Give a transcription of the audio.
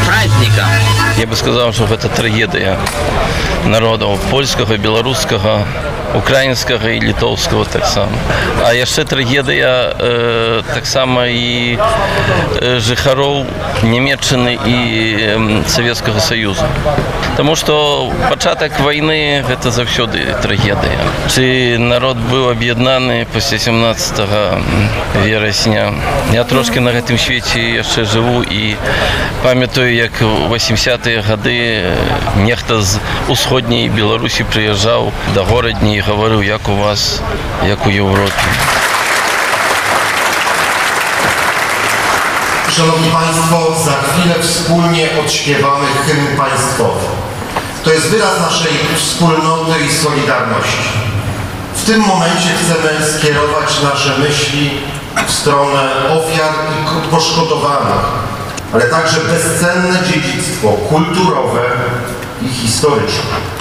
праздником. Я бы сказал, что это трагедия народов польского, белорусского, украинского и литовского так само. А еще трагедия так само и жихаров Німеччини и Советского Союза. Потому что початок войны это завсёды трагедия. Чи народ был об'єднаний після 17 вересня. Я трошки на цьому світі ще живу і пам'ятаю, як у 80-ті роки нехто з Усходньої Білорусі приїжджав до Городні і говорив, як у вас, як у Європі. Szanowni Państwo, za chwilę wspólnie odśpiewamy hymn państwowy. To jest wyraz naszej wspólnoty i solidarności. W tym momencie chcemy skierować nasze myśli w stronę ofiar i poszkodowanych, ale także bezcenne dziedzictwo kulturowe i historyczne.